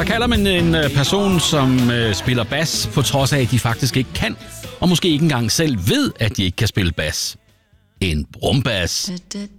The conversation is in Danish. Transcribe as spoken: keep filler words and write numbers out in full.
kalder man en person, som øh, spiller bas, på trods af, at de faktisk ikke kan, og måske ikke engang selv ved, at de ikke kan spille bas? En brumbas.